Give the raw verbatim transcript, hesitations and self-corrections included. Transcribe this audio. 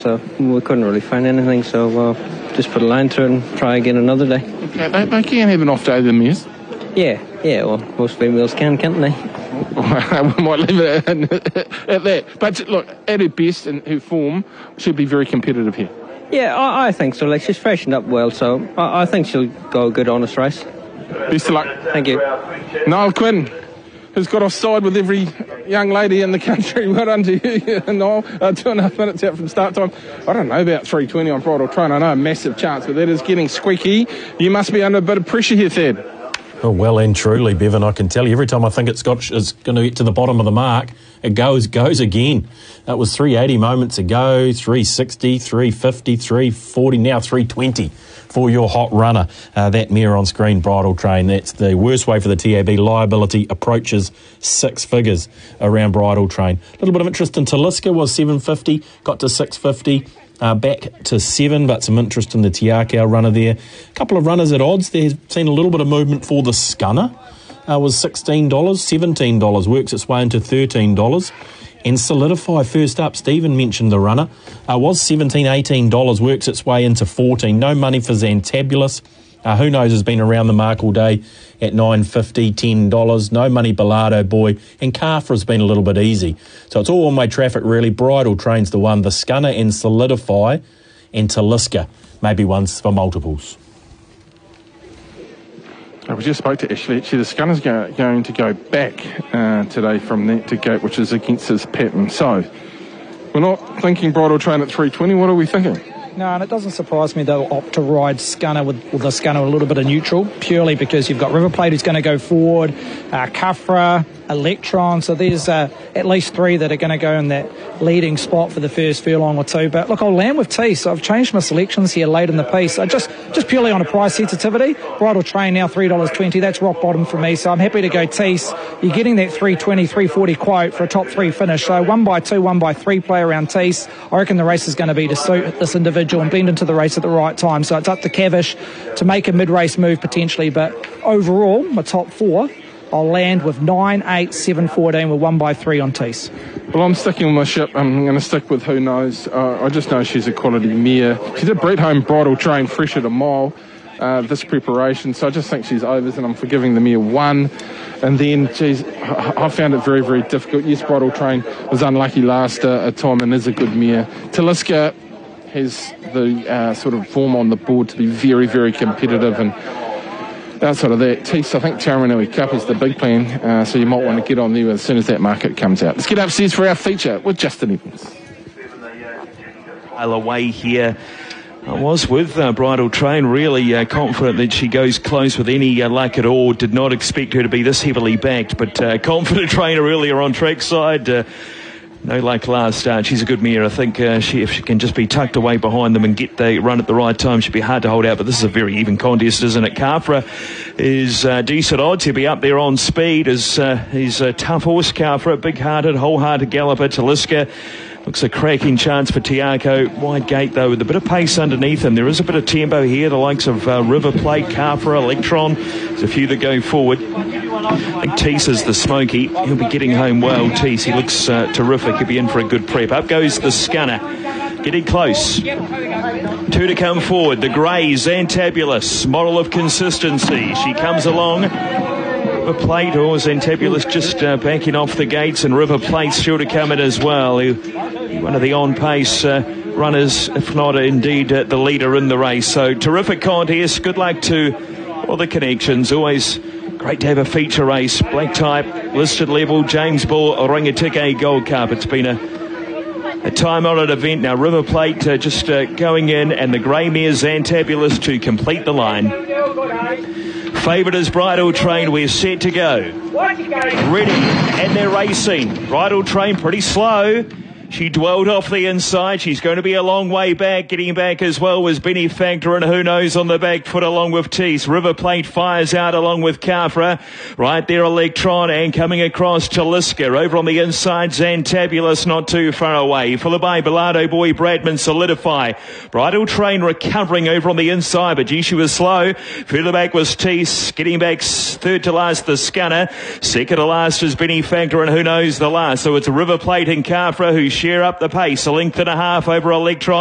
So we couldn't really find anything, so uh, just put a line through it and try again another day. Okay, they, they can have an off day, the mares. Yeah, yeah, well, most females can, can't they? We might leave it at, at that. But look, at her best and her form, she'll be very competitive here. Yeah, I, I think so. Like, she's freshened up well, so I, I think she'll go a good honest race. Best of luck. Thank you. Noel Quinn, who's got offside with every young lady in the country. Well done to you, Noel. Uh, two and a half minutes out from start time. I don't know about three twenty on Bridle Train. I know a massive chance, but that is getting squeaky. You must be under a bit of pressure here, Thad. Oh, well and truly, Bevan, I can tell you, every time I think it's got is going to get to the bottom of the mark, it goes goes again. That was three eighty moments ago, three sixty, three fifty, three forty, now three twenty for your hot runner. Uh, that mare on screen, Bridle Train, that's the worst way for the T A B. Liability approaches six figures around Bridle Train. A little bit of interest in Taliska, was seven fifty, got to six fifty. Uh, back to seven, but some interest in the Tiakau runner there. A couple of runners at odds. They've seen a little bit of movement for the Scunner. Uh, was sixteen dollars, seventeen dollars, works its way into thirteen dollars. And Solidify first up, Stephen mentioned the runner, uh, was seventeen dollars, eighteen dollars, works its way into fourteen dollars. No money for Xantabulous. Uh, who knows, has been around the mark all day at nine fifty, ten dollars. No money, Bellardo Boy. And Kafra's been a little bit easy. So it's all one-way traffic, really. Bridle Train's the one. The Scunner and Solidify and Taliska, maybe ones for multiples. We just spoke to Ashley. Actually, the Scunner's go, going to go back uh, today from net to gate, which is against his pattern. So we're not thinking Bridle Train at three twenty. What are we thinking? No, and it doesn't surprise me they'll opt to ride Scunner with, with the Scunner a little bit of neutral, purely because you've got River Plate who's going to go forward, uh, Kafra, Electron, so there's uh, at least three that are going to go in that leading spot for the first furlong or two. But look, I'll land with Tees. I've changed my selections here late in the piece. I just just purely on a price sensitivity. Bridle Train now three dollars twenty. That's rock bottom for me, so I'm happy to go Tees. You're getting that three twenty, three forty quote for a top three finish. So one by two, one by three play around Tees. I reckon the race is going to be to suit this individual and bend into the race at the right time. So it's up to Cavish to make a mid-race move potentially. But overall, my top four, I'll land with nine, eight, seven, fourteen with one by three on Tees. Well, I'm sticking with my ship. I'm going to stick with Who Knows. Uh, I just know she's a quality mare. She did Brett Home Bridle Train fresh at a mile uh, this preparation, so I just think she's overs, and I'm forgiving the mare one. And then, geez, I found it very, very difficult. Yes, Bridle Train was unlucky last uh, time and is a good mare. Taliska has the uh, sort of form on the board to be very, very competitive, and outside of that, Tees, I think Taranui Cup is the big plan, uh, so you might want to get on there as soon as that market comes out. Let's get upstairs for our feature with Justin Evans. Away here. I was with uh, Bridle Train, really uh, confident that she goes close with any uh, luck at all. Did not expect her to be this heavily backed, but uh, confident trainer earlier on trackside. Uh, No luck last start. She's a good mare. I think uh, she, if she can just be tucked away behind them and get the run at the right time, she'd be hard to hold out. But this is a very even contest, isn't it? Kafra is uh, decent odds. He'll be up there on speed. As uh, he's a tough horse, Kafra, big-hearted, wholehearted galloper. Taliska looks a cracking chance for Tiakau. Wide gate, though, with a bit of pace underneath him. There is a bit of tempo here. The likes of uh, River Plate, Kafra, Electron. There's a few that go forward. I think Tees is the smoky. He'll be getting home well, Tees. He looks uh, terrific. He'll be in for a good prep. Up goes the Scunner. Getting close. Two to come forward. The grey, Xantabulous, model of consistency. She comes along. River Plate or Xantabulous just uh, backing off the gates, and River Plate's sure to come in as well. He, one of the on-pace uh, runners, if not indeed uh, the leader in the race. So terrific contest. Good luck to all the connections. Always great to have a feature race. Black type, listed level, James Bull, Orangatike Gold Cup. It's been a, a time-honoured event. Now River Plate uh, just uh, going in, and the grey mare Xantabulous to complete the line. Favoured is Bridle Train. We're set to go. Ready, and they're racing. Bridle Train pretty slow. She dwelled off the inside. She's going to be a long way back. Getting back as well was Benefactor, and Who Knows on the back foot along with Tees. River Plate fires out along with Kafra. Right there, Electron, and coming across Taliska. Over on the inside, Xantabulous not too far away. Followed by Bellardo Boy, Bradman, Solidify. Bridle Train recovering over on the inside, but gee, she was slow. Further back was Tees. Getting back third to last, the Scunner. Second to last is Benefactor, and Who Knows the last. So it's River Plate and Kafra who share up the pace. A length and a half over Electron.